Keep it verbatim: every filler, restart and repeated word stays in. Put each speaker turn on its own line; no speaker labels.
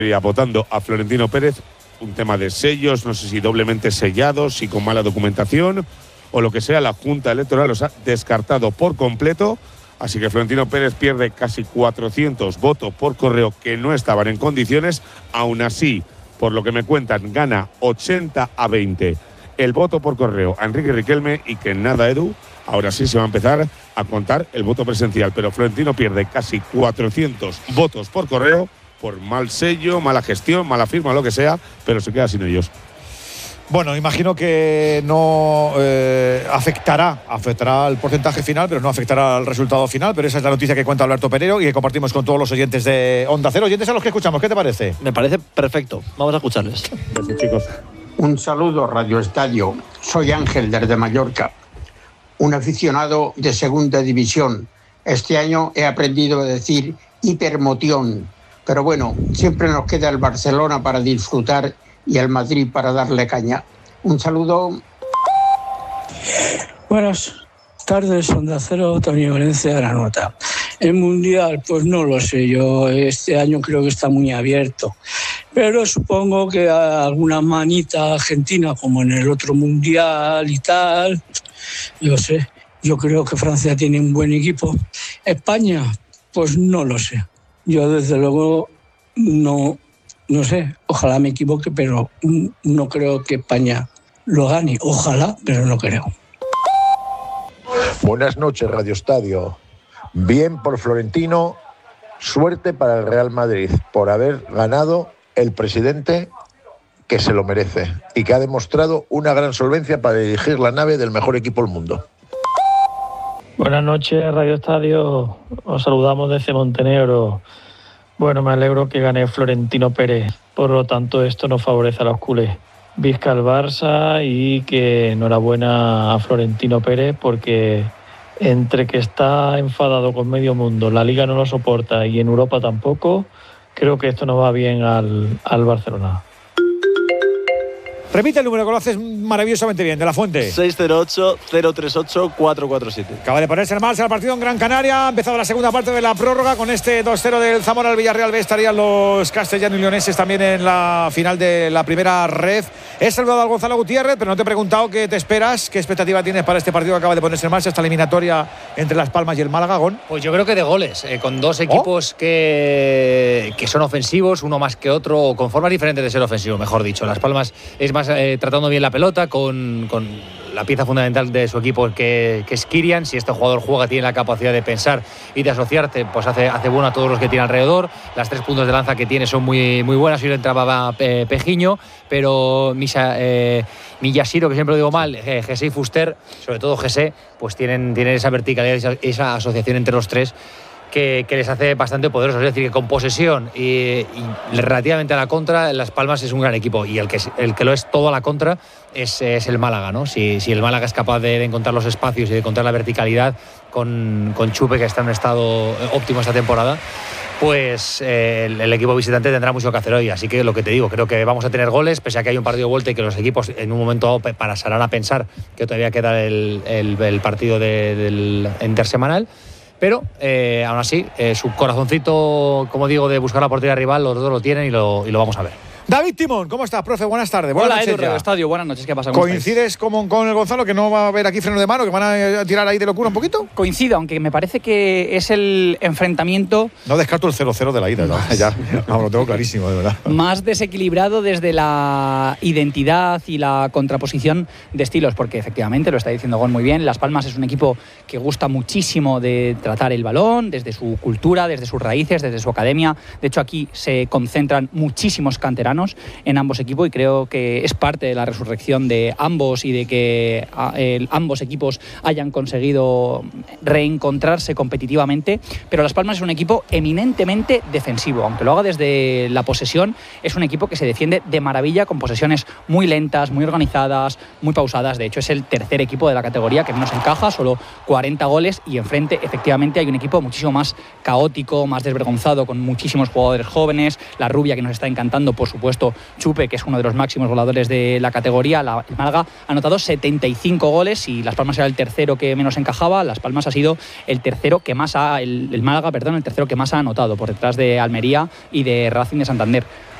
votando a Florentino Pérez, un tema de sellos, no sé si doblemente sellados, si con mala documentación o lo que sea. La Junta Electoral los ha descartado por completo, así que Florentino Pérez pierde casi cuatrocientos votos por correo que no estaban en condiciones. Aún así, por lo que me cuentan, gana ochenta a veinte el voto por correo a Enrique Riquelme, y que nada, Edu, ahora sí se va a empezar a contar el voto presencial, pero Florentino pierde casi cuatrocientos votos por correo por mal sello, mala gestión, mala firma, lo que sea, pero se queda sin ellos.
Bueno, imagino que no eh, afectará, afectará al porcentaje final, pero no afectará al resultado final. Pero esa es la noticia que cuenta Alberto Pereiro y que compartimos con todos los oyentes de Onda Cero. Oyentes a los que escuchamos, ¿qué te parece?
Me parece perfecto. Vamos a escucharles.
Gracias, chicos.
Un saludo, Radio Estadio. Soy Ángel desde Mallorca, un aficionado de segunda división. Este año he aprendido a decir hipermoción. Pero bueno, siempre nos queda el Barcelona para disfrutar y el Madrid para darle caña. Un saludo.
Buenas tardes, Onda Cero, Tony Valencia de la Nota. El Mundial, pues no lo sé, yo este año creo que está muy abierto. Pero supongo que alguna manita argentina, como en el otro Mundial y tal, yo sé, yo creo que Francia tiene un buen equipo. España, pues no lo sé. Yo desde luego no, no sé, ojalá me equivoque, pero no creo que España lo gane. Ojalá, pero no creo.
Buenas noches, Radio Estadio. Bien por Florentino, suerte para el Real Madrid por haber ganado el presidente que se lo merece y que ha demostrado una gran solvencia para dirigir la nave del mejor equipo del mundo.
Buenas noches, Radio Estadio. Os saludamos desde Montenegro. Bueno, me alegro que gane Florentino Pérez. Por lo tanto, esto nos favorece a los culés. Visca el Barça y que enhorabuena a Florentino Pérez, porque entre que está enfadado con medio mundo, la Liga no lo soporta y en Europa tampoco, creo que esto no va bien al, al Barcelona.
Repite el número, que lo haces maravillosamente bien, de la Fuente.
seis cero ocho, cero tres ocho, cuatro cuatro siete.
Acaba de ponerse en marcha el partido en Gran Canaria. Ha empezado la segunda parte de la prórroga con este dos cero del Zamora al Villarreal. Estarían los castellanos y leoneses también en la final de la primera red. He saludado al Gonzalo Gutiérrez, pero no te he preguntado qué te esperas, qué expectativa tienes para este partido que acaba de ponerse en marcha, esta eliminatoria entre Las Palmas y el Málaga. Gon.
Pues yo creo que de goles, eh, con dos equipos oh. que, que son ofensivos, uno más que otro, o con formas diferentes de ser ofensivo, mejor dicho. Las Palmas es más eh, tratando bien la pelota, con, con la pieza fundamental de su equipo que, que es Kirian. Si este jugador juega, tiene la capacidad de pensar y de asociarte, pues hace, hace bueno a todos los que tiene alrededor. Las tres puntos de lanza que tiene son muy, muy buenas. Hoy le entraba eh, Pejiño, pero Misa, eh, Miyashiro, que siempre lo digo mal, eh, Jesse y Fuster, sobre todo Jesse, pues tienen, tienen esa verticalidad, esa, esa asociación entre los tres que, que les hace bastante poderosos. Es decir, que con posesión y, y relativamente a la contra, Las Palmas es un gran equipo, y el que, el que lo es todo a la contra es, es el Málaga, ¿no? Si, si el Málaga es capaz de, de encontrar los espacios y de encontrar la verticalidad con, con Chupe, que está en un estado óptimo esta temporada, pues eh, el, el equipo visitante tendrá mucho que hacer hoy. Así que lo que te digo, creo que vamos a tener goles, pese a que hay un partido de vuelta y que los equipos en un momento dado pasarán a pensar que todavía queda el, el, el partido de, del intersemanal. Pero eh, aún así, eh, su corazoncito, como digo, de buscar la portería rival, los dos lo tienen y lo, y lo vamos a ver.
David Timón, ¿cómo estás, profe? Buenas tardes. Buenas
Hola,
noches.
Edu, Radio Estadio. Buenas noches, ¿qué pasa? ¿Cómo
¿Coincides con, con el Gonzalo, que no va a haber aquí freno de mano, que van a tirar ahí de locura un poquito?
Coincido, aunque me parece que es el enfrentamiento...
No descarto el cero cero de la ida, ¿no? Ya, no, lo tengo clarísimo, de verdad.
Más desequilibrado desde la identidad y la contraposición de estilos, porque efectivamente, lo está diciendo Gon muy bien, Las Palmas es un equipo que gusta muchísimo de tratar el balón, desde su cultura, desde sus raíces, desde su academia. De hecho, aquí se concentran muchísimos canteranos en ambos equipos, y creo que es parte de la resurrección de ambos y de que a, el, ambos equipos hayan conseguido reencontrarse competitivamente. Pero Las Palmas es un equipo eminentemente defensivo, aunque lo haga desde la posesión. Es un equipo que se defiende de maravilla, con posesiones muy lentas, muy organizadas, muy pausadas. De hecho, es el tercer equipo de la categoría que menos encaja, solo cuarenta goles, y enfrente efectivamente hay un equipo muchísimo más caótico, más desvergonzado, con muchísimos jugadores jóvenes. La rubia, que nos está encantando, por supuesto, supuesto Chupe, que es uno de los máximos goleadores de la categoría. La, el Málaga ha anotado setenta y cinco goles y Las Palmas era el tercero que menos encajaba. Las Palmas ha sido el tercero que más ha, el, el Málaga, perdón, el tercero que más ha anotado, por detrás de Almería y de Racing de Santander.